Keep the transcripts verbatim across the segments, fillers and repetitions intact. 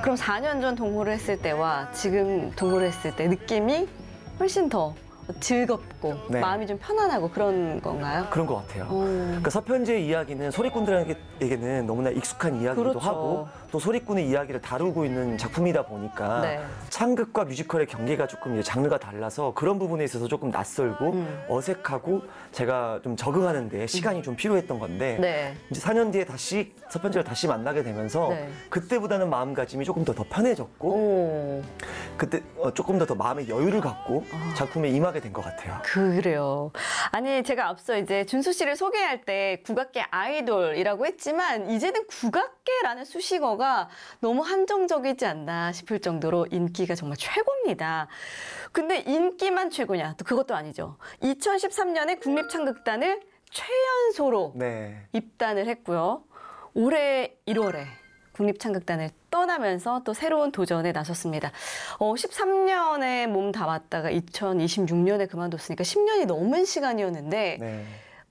그럼 사 년 전 동호를 했을 때와 지금 동호를 했을 때 느낌이 훨씬 더 즐겁고 네. 마음이 좀 편안하고 그런 건가요? 그런 것 같아요. 오. 그러니까 서편제의 이야기는 소리꾼들에게는 너무나 익숙한 이야기이기도 그렇죠. 하고 또 소리꾼의 이야기를 다루고 있는 작품이다 보니까 네. 창극과 뮤지컬의 경계가 조금 이제 장르가 달라서 그런 부분에 있어서 조금 낯설고 음. 어색하고 제가 좀 적응하는 데 시간이 좀 필요했던 건데 네. 이제 사 년 뒤에 다시 서편제를 다시 만나게 되면서 네. 그때보다는 마음가짐이 조금 더, 더 편해졌고 오. 그때 어, 조금 더, 더 마음의 여유를 갖고 아. 작품에 임하게 된 것 같아요. 그래요. 아니 제가 앞서 이제 준수 씨를 소개할 때 국악계 아이돌이라고 했지만 이제는 국악계라는 수식어가 너무 한정적이지 않나 싶을 정도로 인기가 정말 최고입니다. 근데 인기만 최고냐? 또 그것도 아니죠. 이천십삼 년에 국립창극단을 최연소로 네. 입단을 했고요. 올해 일월에 국립창극단을 떠나면서 또 새로운 도전에 나섰습니다. 어, 십삼 년에 몸 담았다가 이천이십육 년에 그만뒀으니까 십 년이 넘은 시간이었는데 네.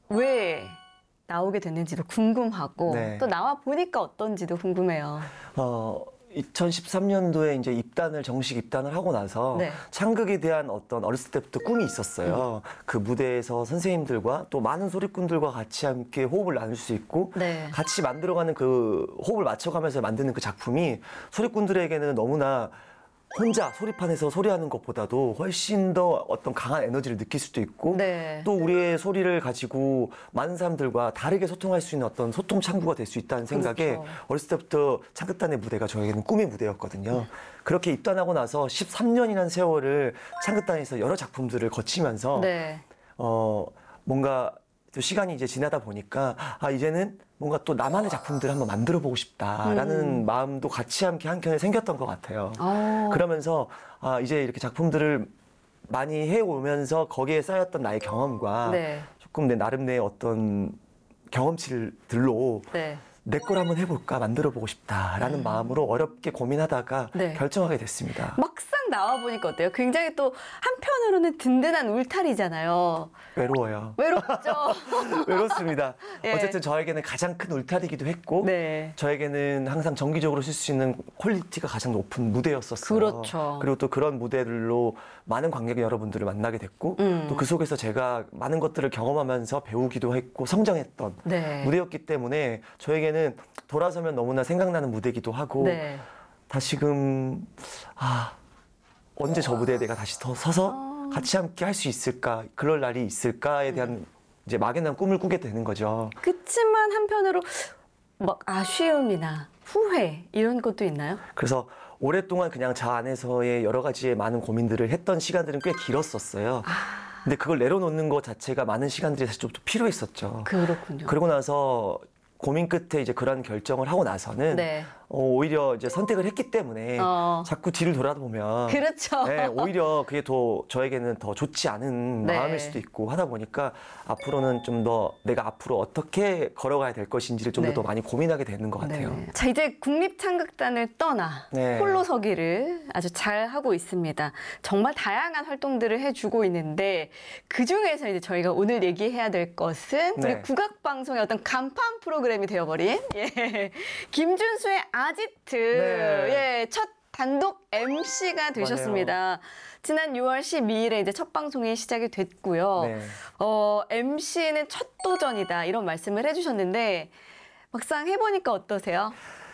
왜 나오게 됐는지도 궁금하고 네. 또 나와 보니까 어떤지도 궁금해요. 어, 이천십삼 년도에 이제 입단을 정식 입단을 하고 나서 네. 창극에 대한 어떤 어렸을 때부터 꿈이 있었어요. 음. 그 무대에서 선생님들과 또 많은 소리꾼들과 같이 함께 호흡을 나눌 수 있고 네. 같이 만들어가는 그 호흡을 맞춰가면서 만드는 그 작품이 소리꾼들에게는 너무나 혼자 소리판에서 소리하는 것보다도 훨씬 더 어떤 강한 에너지를 느낄 수도 있고 네. 또 우리의 소리를 가지고 많은 사람들과 다르게 소통할 수 있는 어떤 소통 창구가 될 수 있다는 생각에 그렇죠. 어렸을 때부터 창극단의 무대가 저에게는 꿈의 무대였거든요. 네. 그렇게 입단하고 나서 십삼 년이라는 세월을 창극단에서 여러 작품들을 거치면서 네. 어 뭔가 또 시간이 이제 지나다 보니까 아 이제는 뭔가 또 나만의 작품들을 한번 만들어 보고 싶다라는 음. 마음도 같이 함께 한켠에 생겼던 것 같아요. 오. 그러면서 아 이제 이렇게 작품들을 많이 해오면서 거기에 쌓였던 나의 경험과 네. 조금 내 나름의 어떤 경험치들로 네. 내 걸 한번 해볼까 만들어 보고 싶다라는 음. 마음으로 어렵게 고민하다가 네. 결정하게 됐습니다. 막상 나와보니까 어때요? 굉장히 또 한편으로는 든든한 울타리잖아요. 외로워요. 외롭죠? 외롭습니다. 예. 어쨌든 저에게는 가장 큰 울타리기도 했고 네. 저에게는 항상 정기적으로 쓸 수 있는 퀄리티가 가장 높은 무대였었어요. 그렇죠. 그리고 또 그런 무대들로 많은 관객 여러분들을 만나게 됐고 음. 또 그 속에서 제가 많은 것들을 경험하면서 배우기도 했고 성장했던 네. 무대였기 때문에 저에게는 돌아서면 너무나 생각나는 무대이기도 하고 네. 다시금 아 언제 저 무대에 내가 다시 더 서서 아. 같이 함께 할 수 있을까 그럴 날이 있을까에 대한 음. 이제 막연한 꿈을 꾸게 되는 거죠. 그치만 한편으로 막 아쉬움이나 후회 이런 것도 있나요? 그래서 오랫동안 그냥 저 안에서의 여러 가지의 많은 고민들을 했던 시간들은 꽤 길었었어요. 아. 근데 그걸 내려놓는 것 자체가 많은 시간들이 사실 좀 필요했었죠. 그렇군요. 그러고 나서 고민 끝에 이제 그런 결정을 하고 나서는 네. 어, 오히려 이제 선택을 했기 때문에 어. 자꾸 뒤를 돌아보면 그렇죠. 네, 오히려 그게 더 저에게는 더 좋지 않은 네. 마음일 수도 있고 하다 보니까 앞으로는 좀 더 내가 앞으로 어떻게 걸어가야 될 것인지를 좀 더 네. 더 많이 고민하게 되는 것 같아요. 네. 자, 이제 국립창극단을 떠나 네. 홀로 서기를 아주 잘 하고 있습니다. 정말 다양한 활동들을 해주고 있는데 그 중에서 이제 저희가 오늘 얘기해야 될 것은 네. 우리 국악방송의 어떤 간판 프로그램이 되어버린 예. 김준수의 아지트 네. 예, 첫 단독 엠씨가 되셨습니다. 맞아요. 지난 유월 십이일에 이제 첫 방송이 시작이 됐고요. 네. 어, 엠씨는 첫 도전이다 이런 말씀을 해주셨는데 막상 해보니까 어떠세요?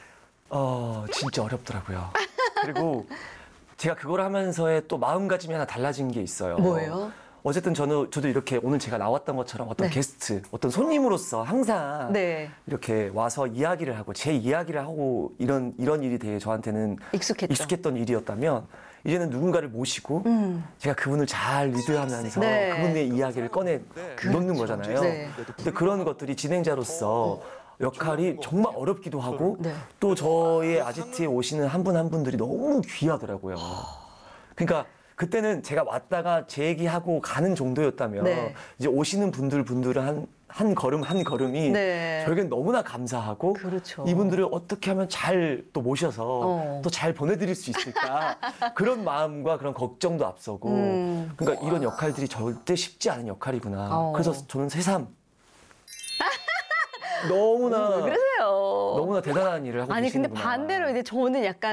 어, 진짜 어렵더라고요. 그리고 제가 그걸 하면서의 또 마음가짐이 하나 달라진 게 있어요. 뭐예요? 어쨌든 저는, 저도 이렇게 오늘 제가 나왔던 것처럼 어떤 네. 게스트, 어떤 손님으로서 항상 네. 이렇게 와서 이야기를 하고 제 이야기를 하고 이런, 이런 일이 되게 저한테는 익숙했죠. 익숙했던 일이었다면 이제는 누군가를 모시고 음. 제가 그분을 잘 리드하면서 네. 그분의 이야기를 꺼내 놓는 거잖아요. 네. 근데 그런 것들이 진행자로서 역할이 정말 어렵기도 하고 네. 또 저의 아지트에 오시는 한 분 한 분들이 너무 귀하더라고요. 그러니까 그때는 제가 왔다가 제 얘기하고 가는 정도였다면 네. 이제 오시는 분들 분들은 한, 한 걸음 한 걸음이 네. 저에겐 너무나 감사하고 그렇죠. 이분들을 어떻게 하면 잘 또 모셔서 어. 또 잘 보내드릴 수 있을까 그런 마음과 그런 걱정도 앞서고 음. 그러니까 이런 역할들이 절대 쉽지 않은 역할이구나. 어. 그래서 저는 새삼 너무나 왜 그러세요? 너무나 대단한 일을 하고 아니 근데 계시는구나. 반대로 이제 저는 약간